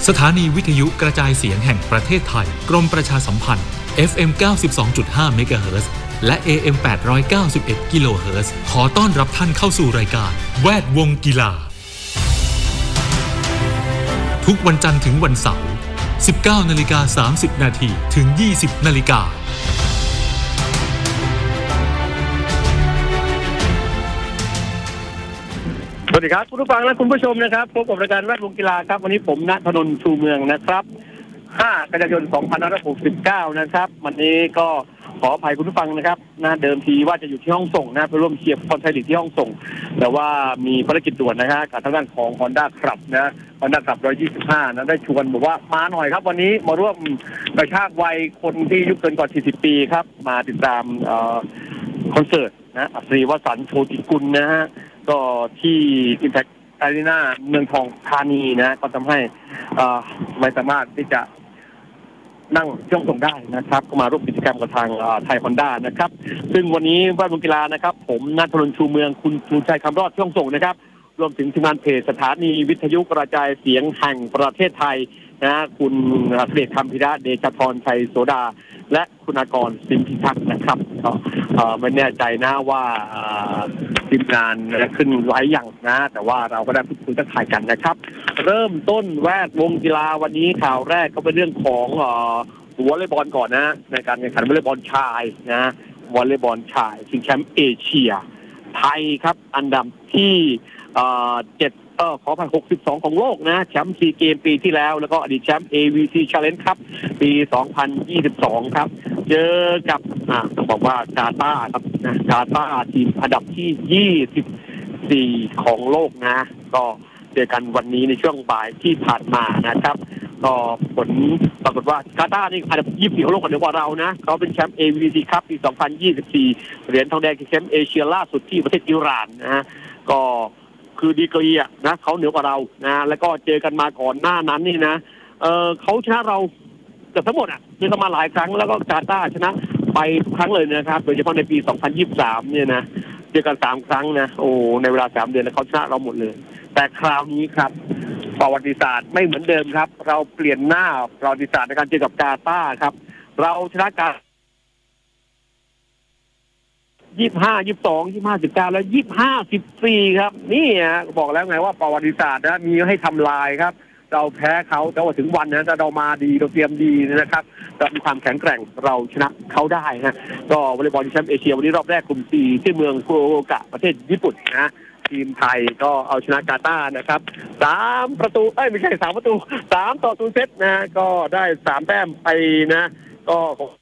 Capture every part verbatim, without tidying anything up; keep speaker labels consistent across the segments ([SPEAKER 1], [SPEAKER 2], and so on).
[SPEAKER 1] สถานีวิทยุกระจายเสียงแห่งประเทศไทยกรมประชาสัมพันธ์ เอฟ เอ็ม เก้าสิบสองจุดห้า เมกะเฮิรตซ์และ เอ เอ็ม แปดร้อยเก้าสิบเอ็ด กิโลเฮิรตซ์ขอต้อนรับท่านเข้าสู่รายการแวดวงกีฬาทุกวันจันทร์ถึงวันเสาร์ สิบเก้านาฬิกาสามสิบนาทีถึง ยี่สิบนาฬิกา
[SPEAKER 2] สวัสดีครับคุณผู้ฟังและคุณผู้ชมนะครับพบกับรายการแวดวงกีฬาครับวันนี้ผมณ ถนนชูเมืองนะครับห้ากันยายนสองพันห้าร้อยหกสิบเก้านะครับวันนี้ก็ขออภัยคุณผู้ฟังนะครับนะเดิมทีว่าจะอยู่ที่ห้องส่งนะเพื่อร่วมเชียร์ฟุตบอลไทยลีกที่ห้องส่งแต่ว่ามีภารกิจด่วนนะฮะกับทางด้านของ Honda Club นะ Honda Club หนึ่งร้อยยี่สิบห้านะได้ชวนบอกว่ามาหน่อยครับวันนี้มาร่วมกระชากวัยคนที่อายุเกินกว่าสี่สิบปีครับมาติดตามเอ่อคอนเสิร์ตนะอัศรีวสันต์โชติกุลนะฮะก็ที่ Impact Arena เมืองทองธานีนะก็ทำให้ไม่สามารถที่จะนั่งเครื่องส่งได้นะครับก็มาร่วมกิจกรรมกับทางไทยฮอนด้านะครับซึ่งวันนี้แวดวงกีฬานะครับผมณ ถนนชูเมืองคุณชูชัยคำรอดเครื่องส่งนะครับรวมถึงทีมงานเพจสถานีวิทยุกระจายเสียงแห่งประเทศไทยนะคุณเสด็จคำพิระเดชธรชัยโสดาและคุณอากรสิมพิทักษ์นะครับก็ไม่แน่ใจนะว่าทีมงานขึ้นไว้อย่างนะแต่ว่าเราก็ได้พูดคุยทักทายกันนะครับเริ่มต้นแวดวงกีฬาวันนี้ข่าวแรกก็เป็นเรื่องของวอลเลย์บอลก่อนนะในการแข่งขันวอลเลย์บอลชายนะวอลเลย์บอลชายชิงแชมป์เอเชียไทยครับอันดับที่เจ็ดเออขออภัยหกสิบสองของโลกนะแชมป์ซีเกมปีที่แล้วแล้วก็อดีตแชมป์ เอ วี ซี Challenge ครับปีสองพันยี่สิบสองครับเจอกับอ่าต้องบอกว่ากาตาร์ครับนะกาตาร์ทีมอันดับที่ยี่สิบสี่ของโลกนะก็เจอกันวันนี้ในช่วงบ่ายที่ผ่านมานะครับก็ผลปรากฏว่ากาตาร์นี่อันดับยี่สิบสี่ของโลกกว่าเรานะเขาเป็นแชมป์ เอ วี ซี ครับปีสองพันยี่สิบสี่เหรียญทองแดงคือแชมป์เอเชียล่าสุดที่ประเทศอิหร่านนะฮะก็คือดีกรีอ่ะนะเขาเหนือกว่าเรานะแล้วก็เจอกันมาก่อนหน้านั้นนี่นะเออเขาชนะเราเกือบทั้งหมดอ่ะเจอกันมาหลายครั้งแล้วก็กาตาร์ชนะไปทุกครั้งเลยนะครับโดยเฉพาะในปีสองพันยี่สิบสามเนี่ยนะเจอกันสามครั้งนะโอ้ในเวลาสามเดือนแล้วเขาชนะเราหมดเลยแต่คราวนี้ครับประวัติศาสตร์ไม่เหมือนเดิมครับเราเปลี่ยนหน้าประวัติศาสตร์ในการเจอกับกาตาร์ครับเราชนะกายี่สิบห้า ยี่สิบสอง ยี่สิบห้า สิบเก้าแล้วยี่สิบห้า สิบสี่ครับนี่ฮะบอกแล้วไงว่าประวัติศาสตร์นะมีให้ทำลายครับเราแพ้เขาแต่ว่าถึงวันนะเรามาดีเราเตรียมดีนะครับเรามีความแข็งแกร่งเราชนะเขาได้นะก็วอลเลย์บอลแชมป์เอเชียวันนี้รอบแรกกลุ่มสี่ที่เมืองฟุกุโอกะประเทศญี่ปุ่นนะทีมไทยก็เอาชนะกาตาร์นะครับสามประตูเอ้ยไม่ใช่สามประตูสามต่อศูนย์เซตนะก็ได้สามแต้มไปนะก็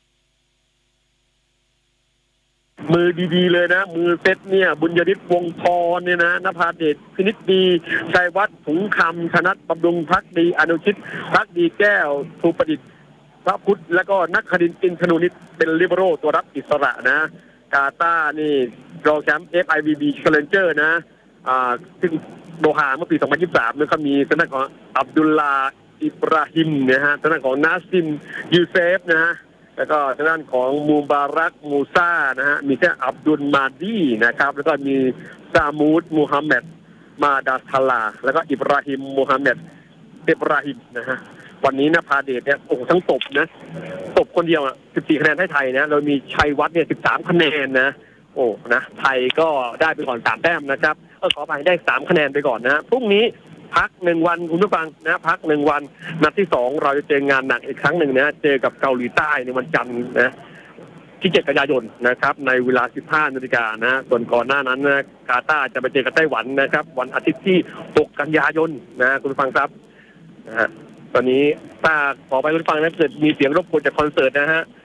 [SPEAKER 2] มือดีๆเลยนะมือเซตเนี่ยบุญยฤทธิ์วงศ์พรเนี่ยนะนภาเดชพินิจดีชัยวัฒน์ถุงคำธนัทบำรุงพักดีอนุชิตพักดีแก้วทูประดิษฐ์พระพุทธแล้วก็นักคดินทร์อินทนุนิตเป็นลิเบโร่ตัวรับอิสระนะกาตาร์นี่รองแชมป์ เอฟ ไอ บี บี Challenger นะอ่าซึ่งโดฮาเมื่อปีสองพันยี่สิบสามแล้วก็มีทางด้านของอับดุลลาอิบราฮิมนะฮะทางด้านของนาซิมยูเซฟนะฮะแล้วก็ทางด้านของมูบารักมูซานะฮะมีแค่อับดุลมาดีนะครับแล้วก็มีซามูดมูฮัมหมัดมาดาทาลาแล้วก็อิบราฮิมมูฮัมหมัดอิบราฮิมนะฮะวันนี้นะพาเดชเนี่ยโอ้ทั้งตบนะตบคนเดียวอ่ะสิบสี่คะแนนให้ไทยนะเรามีชัยวัฒน์เนี่ยสิบสามคะแนนนะโอ้นะไทยก็ได้ไปก่อนสามแต้มนะครับเออขอไปได้สามคะแนนไปก่อนนะพรุ่งนี้พักหนึ่งวันคุณผู้ฟังนะพักหนึ่งวันนัดที่สองเราจะเจองานหนักอีกครั้งหนึ่งนะเจอกับเกาหลีใต้ในวันจันทร์นะที่เจ็ดกันยายนนะครับในเวลาสิบห้านาฬิกานะส่วนก่อนหน้านั้นนะกาตาร์จะไปเจอกับไต้หวันนะครับวันอาทิตย์ที่หกกันยายนนะคุณผู้ฟังครับนะฮะตอนนี้ถ้าขอไปคุณผู้ฟังนะเกิดมีเสียงรบกวนจากคอนเสิร์ตนะฮะ